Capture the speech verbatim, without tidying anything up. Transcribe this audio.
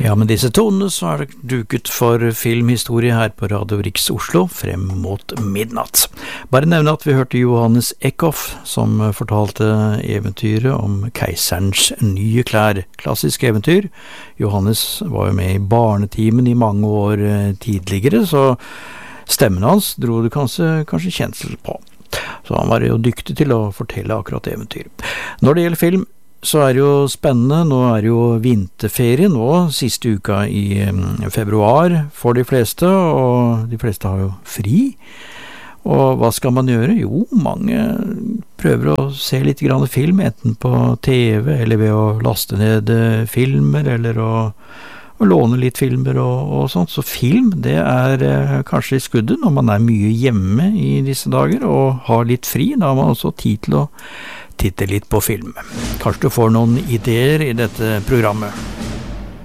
Ja, med disse tonene så er det duket for filmhistorie her på Radio Riks Oslo frem mot midnatt. Bare nevne at vi hørte Johannes Eckhoff som fortalte eventyret om keiserens nye klær. Klassisk eventyr. Johannes var jo med i barnetimen i mange år tidligere, så stemmen hans dro du kanskje, kanskje kjensel på. Så han var jo dyktig til å fortelle akkurat eventyr. Når det gjelder film, så er det jo spennende. Nå er det jo vinterferie nå, siste uka i februar for de fleste, og de fleste har jo fri. Og hva skal man gjøre? Jo, mange prøver å se litt grann film, enten på T V, eller ved å laste ned filmer, eller å, å låne litt filmer og, og sånt. Så film, det er eh, kanskje i skuddet når man er mye hjemme i disse dager, og har litt fri. Da har man også tid til å titte litt på film. Kanskje du får noen ideer i dette programmet.